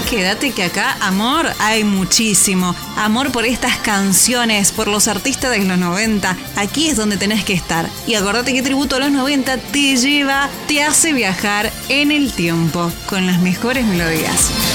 quédate que acá amor hay muchísimo. Amor por estas canciones, por los artistas de los 90. Aquí es donde tenés que estar. Y acordate que Tributo a los 90 te lleva, te hace viajar en el tiempo con las mejores melodías.